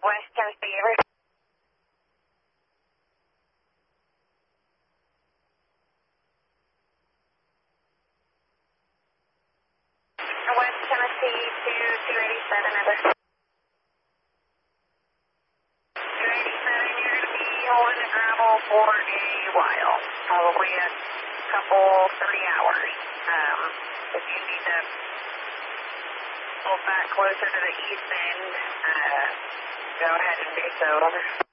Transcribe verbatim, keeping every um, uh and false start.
West Tennessee, every... West Tennessee to two eighty-seven, over. two eighty-seven, you're going to be holding the gravel for a while, probably a couple, three hours. Um, if you need to pull back closer to the east end, uh, go ahead and do so, over.